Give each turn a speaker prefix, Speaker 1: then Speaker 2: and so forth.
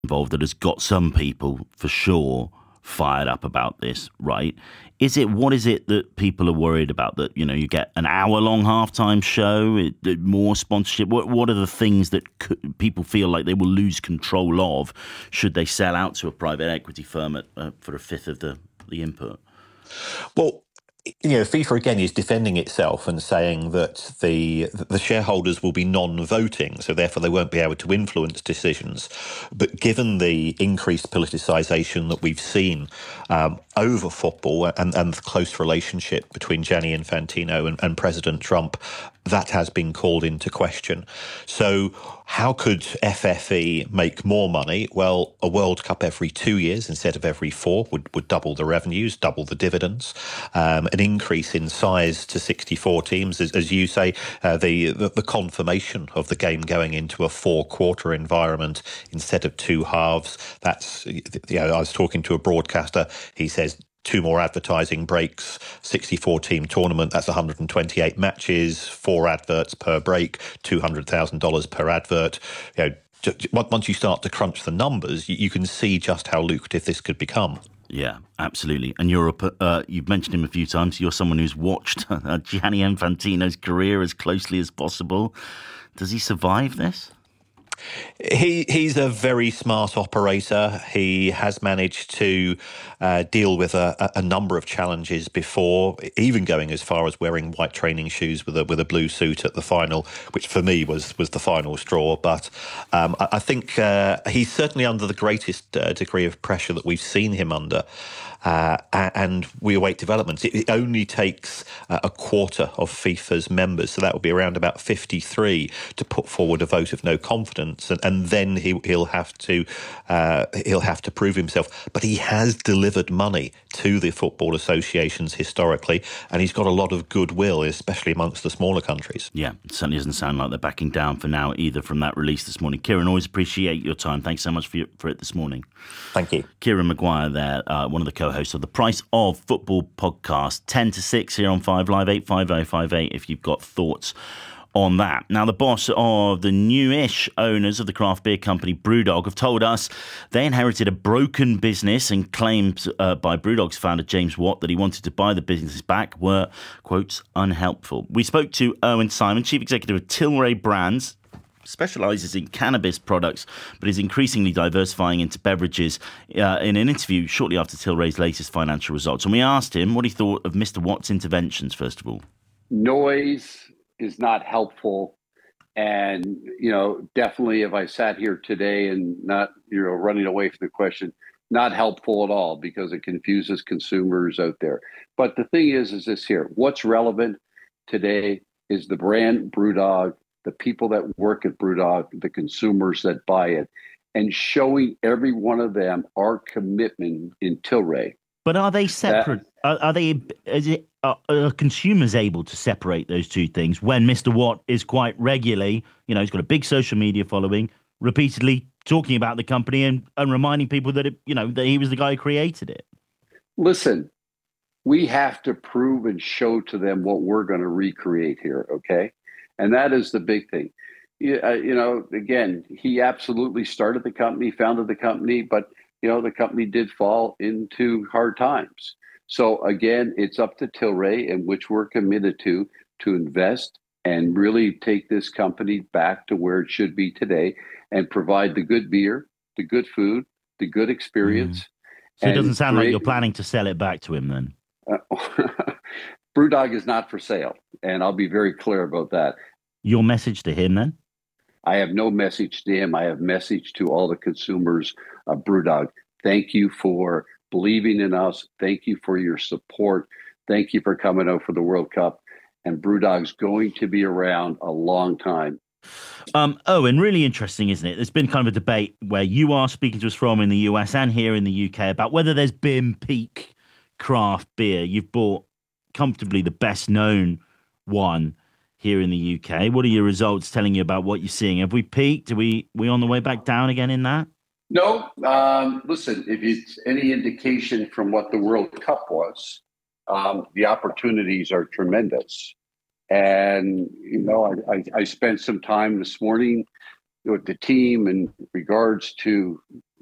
Speaker 1: involved that has got some people for sure fired up about this, right? What is it that people are worried about? That, you get an hour-long halftime show, more sponsorship. What are the things that people feel like they will lose control of should they sell out to a private equity firm for a fifth of the input?
Speaker 2: Well, FIFA again is defending itself and saying that the shareholders will be non-voting, so therefore they won't be able to influence decisions. But given the increased politicisation that we've seen over football and the close relationship between Gianni Infantino and President Trump, that has been called into question. So how could FFE make more money? Well, a World Cup every 2 years instead of every four would double the revenues, double the dividends. An increase in size to 64 teams, as you say, the confirmation of the game going into a four-quarter environment instead of two halves. That's, I was talking to a broadcaster. He says two more advertising breaks, 64-team tournament, that's 128 matches, four adverts per break, $200,000 per advert. Once you start to crunch the numbers, you can see just how lucrative this could become.
Speaker 1: Yeah, absolutely. And you've mentioned him a few times. You're someone who's watched Gianni Infantino's career as closely as possible. Does he survive this?
Speaker 2: He's a very smart operator. He has managed to deal with a number of challenges before, even going as far as wearing white training shoes with a blue suit at the final, which for me was the final straw. But I think he's certainly under the greatest degree of pressure that we've seen him under. And we await developments. It only takes a quarter of FIFA's members, so that will be around about 53, to put forward a vote of no confidence, and then he'll have to prove himself. But he has delivered money to the football associations historically, and he's got a lot of goodwill, especially amongst the smaller countries.
Speaker 1: Yeah, it certainly doesn't sound like they're backing down for now either from that release this morning. Kieran, always appreciate your time. Thanks so much for it this morning.
Speaker 2: Thank you.
Speaker 1: Kieran Maguire there, one of the co-hosts of the Price of Football podcast, 10 to 6 here on 5 Live, 85058 if you've got thoughts on that. Now, the boss of the newish owners of the craft beer company Brewdog have told us they inherited a broken business, and claims by Brewdog's founder James Watt that he wanted to buy the business back were, quotes, unhelpful. We spoke to Owen Simon, chief executive of Tilray Brands, specialises in cannabis products, but is increasingly diversifying into beverages, in an interview shortly after Tilray's latest financial results. And we asked him what he thought of Mr. Watt's interventions, first of all.
Speaker 3: Noise is not helpful. And, definitely if I sat here today and not, running away from the question, not helpful at all, because it confuses consumers out there. But the thing is this here, what's relevant today is the brand Brewdog, the people that work at Brewdog, the consumers that buy it, and showing every one of them our commitment in Tilray.
Speaker 1: But are they separate? Are consumers able to separate those two things when Mr. Watt is quite regularly, he's got a big social media following, repeatedly talking about the company and reminding people that, that he was the guy who created it?
Speaker 3: Listen, we have to prove and show to them what we're going to recreate here, okay? And that is the big thing. Again, he absolutely started the company, founded the company, but, the company did fall into hard times. So again, it's up to Tilray, in which we're committed to invest and really take this company back to where it should be today and provide the good beer, the good food, the good experience.
Speaker 1: So it doesn't sound like you're planning to sell it back to him then.
Speaker 3: Brewdog is not for sale, and I'll be very clear about that.
Speaker 1: Your message to him then?
Speaker 3: I have no message to him. I have message to all the consumers of Brewdog. Thank you for believing in us. Thank you for your support. Thank you for coming out for the World Cup. And Brewdog's going to be around a long time.
Speaker 1: And really interesting, isn't it? There's been kind of a debate where you are speaking to us from in the US and here in the UK about whether there's been peak craft beer. You've bought comfortably the best known one here in the UK. What are your results telling you about what you're seeing? Have we peaked? Are we on the way back down again in that?
Speaker 3: No. Listen, if it's any indication from what the World Cup was, the opportunities are tremendous. And, I spent some time this morning with the team in regards to